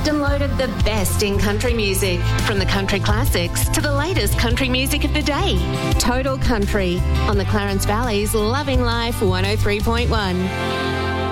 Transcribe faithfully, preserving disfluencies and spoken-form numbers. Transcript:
locked and loaded the best in country music, from the country classics to the latest country music of the day. Total Country on the Clarence Valley's Loving Life one oh three point one.